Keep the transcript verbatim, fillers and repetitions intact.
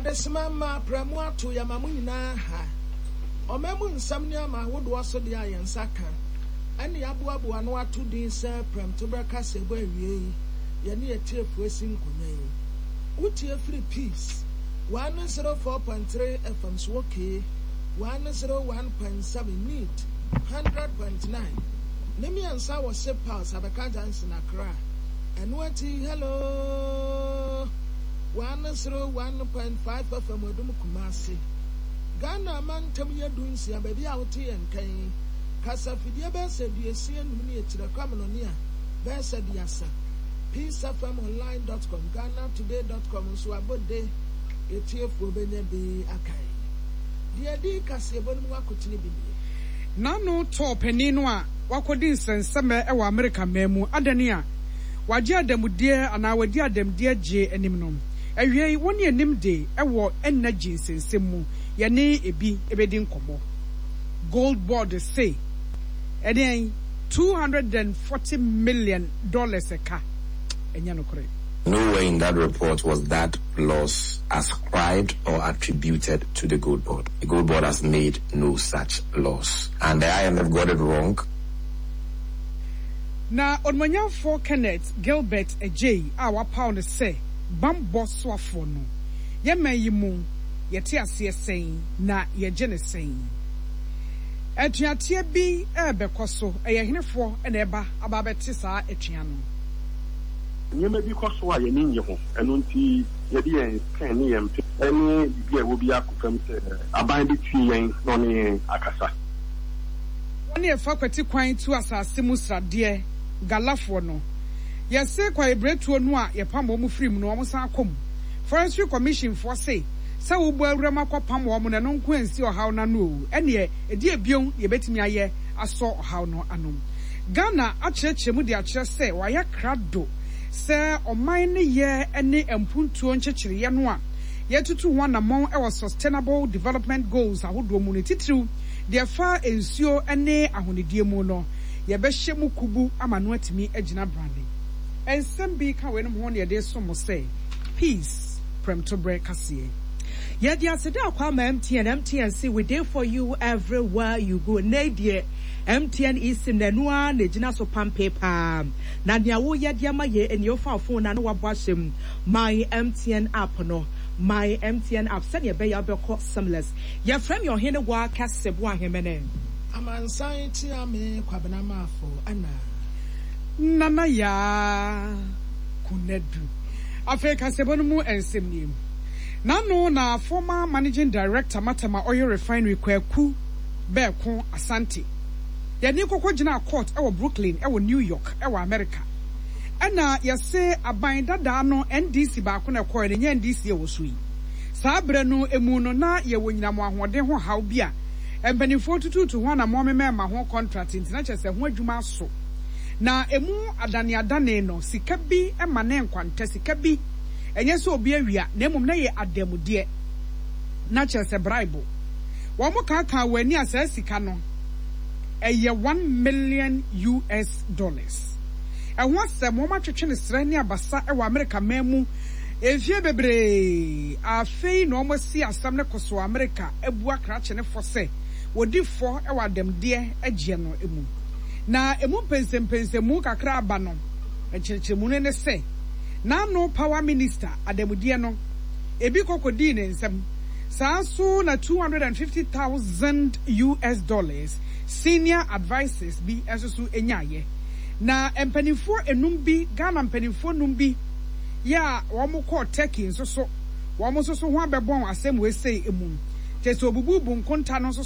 Esmama Pramua to Yamamuna ha. Omemun Samnia ma would also the iron saka. And the Abu Abu Anua two days, Pram Tuberca Sebo, Yanni a tear for a single name. Would you free peace? one zero four point three F M Swoke, one zero one point seven neat, one hundred point nine. Nemi and Sawa Sip House, Abaka Johnson Accra. And what hello one zero one point five F M Odum Kumasi. Ghana man Tamia doing see a baby out here and Kane. Casa Fidia said the Asian Mini to the Commonia. Bear said Yasa. peace f m online dot com, Ghana today dot com, so about day. It's here for Benyabi Akai. The idea Casabon Wakutini. Nano top peninoa, Wakodins and Summer, our American memo, Adania. Wajia dem dear and our dear dem dear J and Nimnum. A ye one year nim day, a war energy since Simu, Yane e be a bedding combo. Gold board say, and then two hundred and forty million dollars a car. And Yanokre. Nowhere in that report was that loss ascribed or attributed to the Gold Board. The Gold Board has made no such loss. And the I M F got it wrong. Now, on my for Kenneth Gilbert a J, our pound say, Bambo Swafono. Ye may ye moon, ye tear see saying, na ye jenny saying. At your tear be a becoso, a year for an eba about Betissa etiano. You may be cost why you mean you and until your dear can any beer will be up from a bind between Noni Akasa. One year faculty quite to us as Simusra dear Galafono. Yes, sir, quite bread to a noir, your pambo free no almost a come. Forestry Commission for say, so well remark pam woman and non quincy or how nanu, and ye, a dear bion, ye bet me a year, I saw how no anum. Ghana, a church, Mudia church say, why a crowd do. Sir, or mine year any empuntu on churchery yanwa. Yet to one among our sustainable development goals, I would community through. Therefore, ensure any a honey dear mono. Yabeshemu kubu amanuet me ejina branding. And some be kawen one year day some say. Peace, Prem to break Cassie. Yet, yes, the Aquam M T N M T N C we there for you everywhere you go. Nadia. M T N is in the Nua, Nejina so pam paper. Nadia wo yadiama ye and your phone and no washing. My M T N app no. My M T N app send your bay up your seamless. Your friend your hand wa cast sebwa himene. I'm anxiety ame kwabanama for Anna. Nana ya kunedu. Africa sebonumu and simnim. Nano na former managing director Matama Oil Refinery Kweku Beko Asante. Yani koko jina court ewo Brooklyn ewo New York ewo America. Ena yase abanda da no N D C ba ko na ko ne N D C ewo sui. Saa bre no emu no na ye wonyinam ahode ho haw bia. Empanifo tututu ho na mo memema ho contract ntina chese ho adwuma so. Na emu adane adane no sika bi ema na enkwanta sika bi enye so obi awia na emum na ye ademude. Na chese bribe. Wo mo ka ka wani asa sika no a year one million U S dollars. And what's the moment to change Srenia Bassa or America memu? If you bebre a fee no more see a summer coso America, a boa cratch and a fosse, would do for our them dear a general emu. Na emu pens and pens the muka crabano, and chilchimun say. Now no power minister at the Mudiano, a big cocodine and some. So na two hundred and fifty thousand U S dollars. Senior advisors be esusu enyaye na empanifo enumbi Ghana empanifo numbi ya womo call teki nso so womo so so ho abebon asem we say emu teso obubu bu nkonta no so